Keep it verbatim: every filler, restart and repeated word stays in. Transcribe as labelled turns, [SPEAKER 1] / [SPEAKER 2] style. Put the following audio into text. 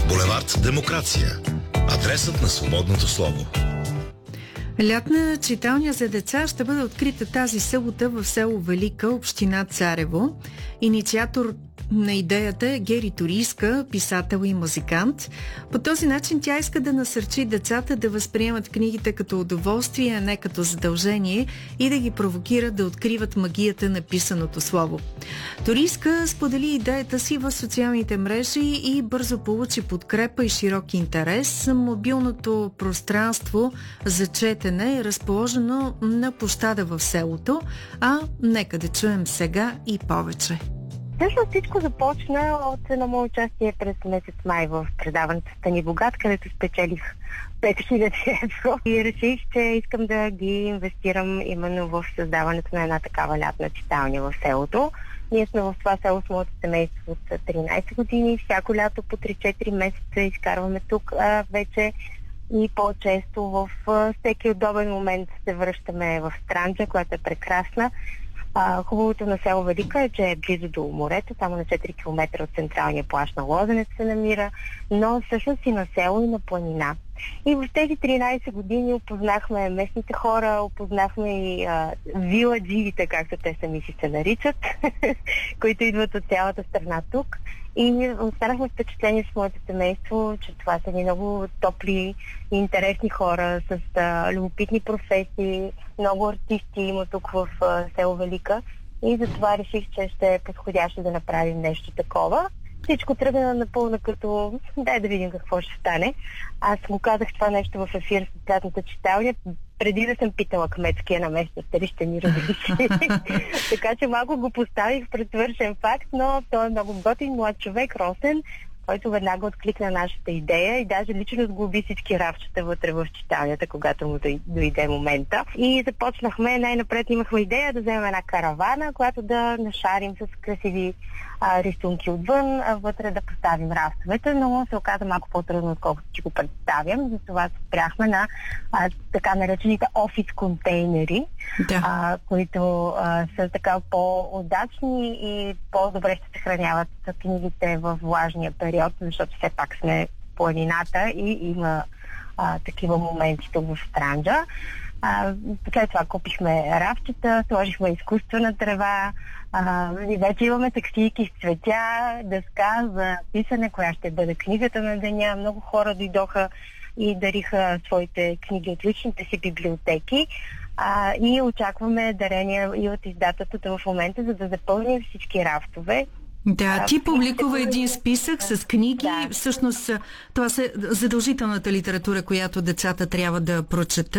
[SPEAKER 1] Булевард Демокрация. Адресът на свободното слово.
[SPEAKER 2] Лятна читалня за деца ще бъде открита тази събота в село Велика, община Царево. Инициатор на идеята е Гери Торийска, писател и музикант. По този начин тя иска да насърчи децата да възприемат книгите като удоволствие, а не като задължение, и да ги провокира да откриват магията на писаното слово. Торийска сподели идеята си в социалните мрежи и бързо получи подкрепа и широк интерес. Мобилното пространство за четене е разположено на площада в селото, а нека да чуем сега и повече.
[SPEAKER 3] Всъщност всичко започна от едно мое участие през месец май в предаването Стани богат, където спечелих пет хиляди евро и реших, че искам да ги инвестирам именно в създаването на една такава лятна читалня в селото. Ние сме в това село с моето семейство от тринайсет години. Всяко лято по три-четири месеца изкарваме тук, а вече и по-често в всеки удобен момент се връщаме в Странджа, която е прекрасна. А, хубавото на село Велика е, че е близо до морето, само на четири километра от централния плаж на Лозенец се намира, но всъщност и на село, и на планина. И в тези тринайсет години опознахме местните хора, опознахме и а, виладжиите, както те сами си се наричат, които идват от цялата страна тук. И останахме впечатление с моето семейство, че това са ни много топли и интересни хора с а, любопитни професии, много артисти има тук в а, село Велика. И затова реших, че ще е подходящо да направим нещо такова. Всичко тръгна напълно като дай да видим какво ще стане. Аз му казах това нещо в ефир с лятната читалня, преди да съм питала кметския наместник, дали ще ни разреши. Така че малко го поставих пред свършен факт, но той е много готин млад човек, Росен, който веднага откликна нашата идея и даже лично сглоби всички рафчета вътре в читалнята, когато му дойде момента. И започнахме, най-напред имахме идея да вземем една каравана, която да нашарим с красиви а, рисунки отвън, а вътре да поставим рафтовете, но се оказа малко по-трудно, отколкото си го представям. Затова се спряхме на а, така наречените офис контейнери, да. а, които а, са така по-удачни и по-добре ще съхраняват книгите в влажния период, защото все пак сме в планината и има а, такива моменти тук в Странджа. А, след това купихме рафчета, сложихме изкуствена трева, а, и вече имаме таксийки с цветя, дъска за писане, коя ще бъде книгата на деня. Много хора дойдоха и дариха своите книги от личните си библиотеки. А, и очакваме дарения и от издателството в момента, за да запълним всички рафтове.
[SPEAKER 2] Да, ти публикува един списък с книги. Да. Всъщност това е задължителната литература, която децата трябва да прочетат.